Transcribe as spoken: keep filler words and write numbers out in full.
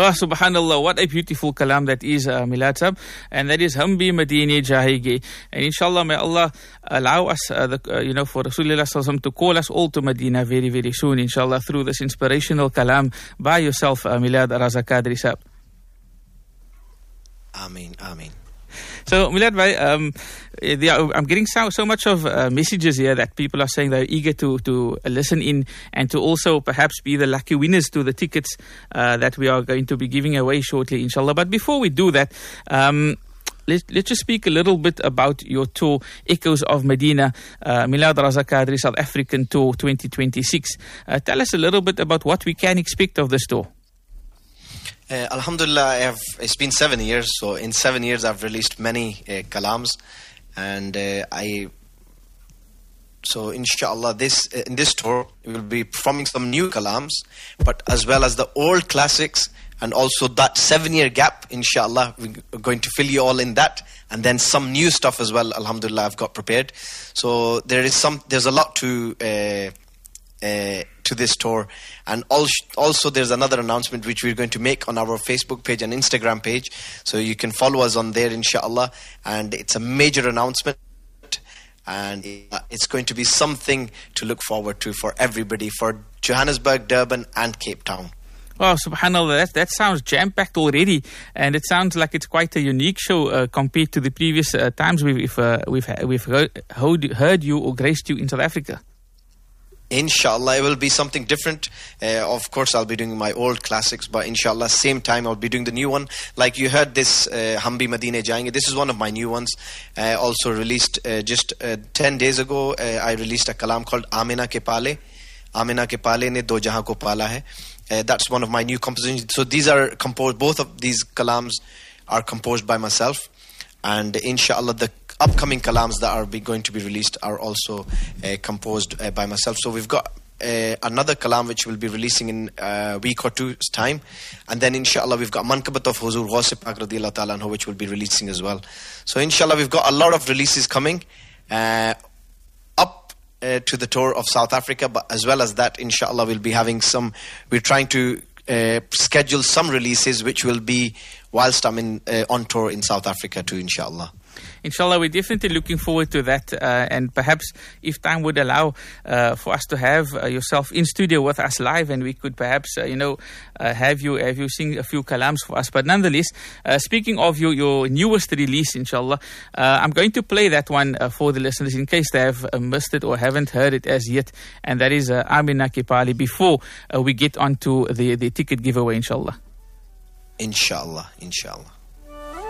Oh, subhanallah, what a beautiful kalam that is, uh, Milad Sahib. And that is Hambi Madine Jahege. And inshallah, may Allah allow us, uh, the, uh, you know, for Rasulullah Sallallahu Alaihi Wasallam to call us all to Medina very, very soon, inshallah, through this inspirational kalam by yourself, uh, Milad Raza Qadri Sahib. Ameen, Ameen. So, Milad Bhai, um, are, I'm getting so, so much of uh, messages here that people are saying they're eager to, to listen in and to also perhaps be the lucky winners to the tickets uh, that we are going to be giving away shortly, inshallah. But before we do that, um, let's, let's just speak a little bit about your tour, Echoes of Medina, uh, Milad Raza Qadri South African Tour twenty twenty-six. Uh, tell us a little bit about what we can expect of this tour. Uh, Alhamdulillah, I have, it's been seven years, so in seven years I've released many uh, kalams, and uh, I, so inshallah, this uh, in this tour we will be performing some new kalams, but as well as the old classics, and also that seven-year gap, inshallah, we're going to fill you all in that, and then some new stuff as well, alhamdulillah, I've got prepared. So there is some, there's a lot to uh, uh, to this tour, and also there's another announcement which we're going to make on our Facebook page and Instagram page, so you can follow us on there, inshallah, and it's a major announcement, and it's going to be something to look forward to for everybody, for Johannesburg, Durban and Cape Town. Wow, subhanallah, that, that sounds jam-packed already, and it sounds like it's quite a unique show uh, compared to the previous uh, times we've, uh, we've, we've heard, heard you or graced you in South Africa. Inshallah, it will be something different. Uh, of course, I'll be doing my old classics, but inshallah, same time, I'll be doing the new one. Like you heard this, uh, Hambi Madine Jayenge. This is one of my new ones. Uh, also released uh, just uh, ten days ago, uh, I released a kalam called Amina Ke Pale. Amina Ke Pale ne do jahan ko pala hai. Uh, that's one of my new compositions. So these are composed, both of these kalams are composed by myself. And inshallah, the upcoming kalams that are be going to be released are also uh, composed uh, by myself. So we've got uh, another kalam which we'll be releasing in a week or two's time, and then inshallah we've got Mankabat of Huzur Ghaus Pak radiyallahu ta'ala anhu, which we'll be releasing as well. So inshallah we've got a lot of releases coming uh, up uh, to the tour of South Africa, but as well as that, inshallah we'll be having some, we're trying to uh, schedule some releases which will be whilst I'm in uh, on tour in South Africa too, inshallah. Inshallah, we're definitely looking forward to that, uh, and perhaps if time would allow uh, for us to have uh, yourself in studio with us live, and we could perhaps uh, you know uh, have you have you sing a few kalams for us. But nonetheless, uh, speaking of your, your newest release, inshallah, uh, I'm going to play that one uh, for the listeners in case they have uh, missed it or haven't heard it as yet, and that is uh, Amina Ke Pale, before uh, we get on to the, the ticket giveaway, inshallah. Inshallah, inshallah.